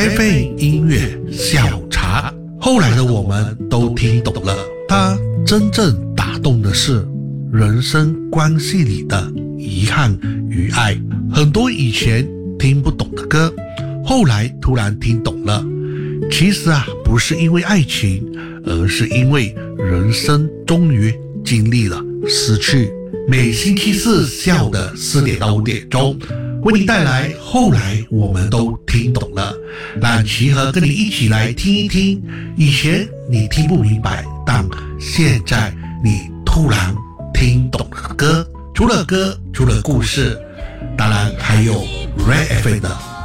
Ray 音乐下午茶。后来的我们都听懂了，它真正打动的是人生关系里的遗憾与爱。很多以前听不懂的歌，后来突然听懂了。其实不是因为爱情，而是因为人生终于经历了失去。每星期四下午的4点到5点钟，为你带来后来我们都听懂了，让齐和跟你一起来听一听以前你听不明白，但现在你突然听懂了歌。除了歌，除了故事，当然还有 Ray FM 的